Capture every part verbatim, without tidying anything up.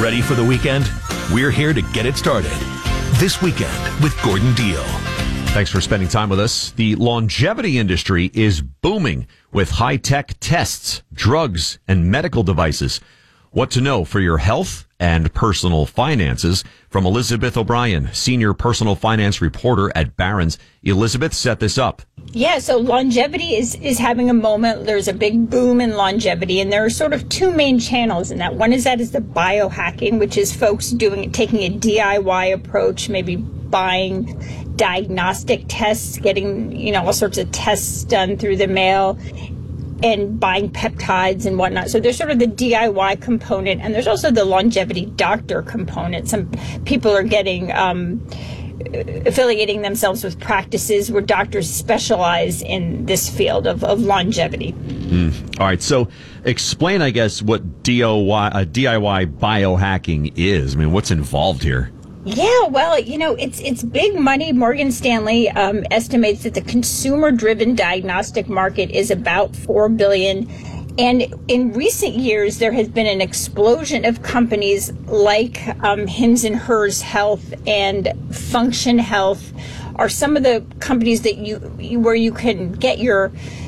Ready for the weekend? We're here to get it started. This Weekend with Gordon Deal. Thanks for spending time with us. The longevity industry is booming with high-tech tests, drugs, and medical devices. What to know for your health and personal finances from Elizabeth O'Brien, senior personal finance reporter at Barron's. Elizabeth, set this up. Yeah, so longevity is, is having a moment. There's a big boom in longevity, and there are sort of two main channels in that. One is that is the biohacking, which is folks doing taking a D I Y approach, maybe buying diagnostic tests, getting, you know, all sorts of tests done through the mail, and buying peptides and whatnot. So there's sort of the D I Y component, and there's also the longevity doctor component. Some people are getting um, affiliating themselves with practices where doctors specialize in this field of, of longevity. Mm. All right, so explain, I guess, what D I Y, uh, D I Y biohacking is. I mean, what's involved here? Yeah, well, you know, it's it's big money. Morgan Stanley um, estimates that the consumer-driven diagnostic market is about four billion dollars. And in recent years, there has been an explosion of companies like um, Hims and Hers Health and Function Health are some of the companies that you, you where you can get your,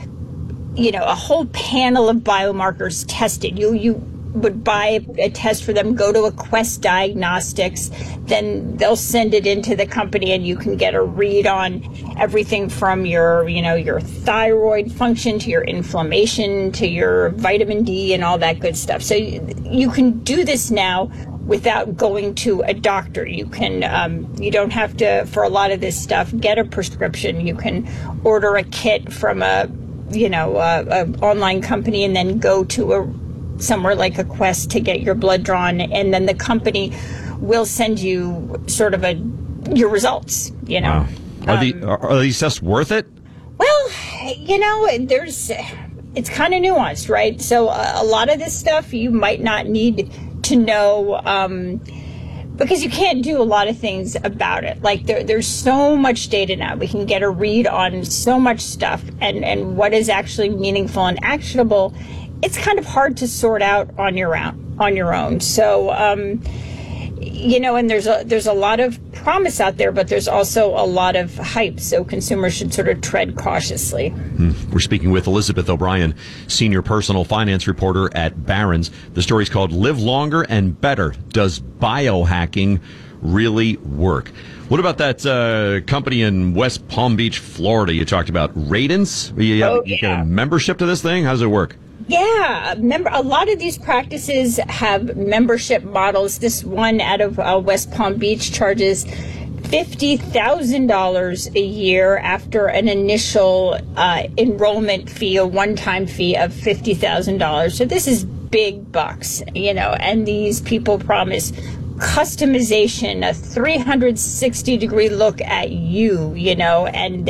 you know, a whole panel of biomarkers tested. You you. would buy a test for them, go to a Quest Diagnostics, then they'll send it into the company and you can get a read on everything from your, you know, your thyroid function to your inflammation to your vitamin D and all that good stuff. So you, you can do this now without going to a doctor. You can, um, you don't have to, for a lot of this stuff, get a prescription. You can order a kit from a, you know, a, a online company and then go to a somewhere like a Quest to get your blood drawn, and then the company will send you sort of a your results, you know. Wow. Are, um, the, are, are these tests worth it? Well, you know, there's it's kind of nuanced, right? So a, a lot of this stuff you might not need to know um, because you can't do a lot of things about it. Like there, there's so much data now. We can get a read on so much stuff, and, and what is actually meaningful and actionable. It's kind of hard to sort out on your own. On your own. So, um, you know, and there's a there's a lot of promise out there, but there's also a lot of hype. So consumers should sort of tread cautiously. Mm. We're speaking with Elizabeth O'Brien, senior personal finance reporter at Barron's. The story's called "Live Longer and Better: Does Biohacking Really Work?" What about that uh, company in West Palm Beach, Florida? You talked about Radiance. You, oh, you yeah. get a membership to this thing. How does it work? Yeah, member, a lot of these practices have membership models. This one out of uh, West Palm Beach charges fifty thousand dollars a year after an initial uh, enrollment fee, a one-time fee of fifty thousand dollars. So this is big bucks, you know, and these people promise customization, a three hundred sixty degree look at you, you know, and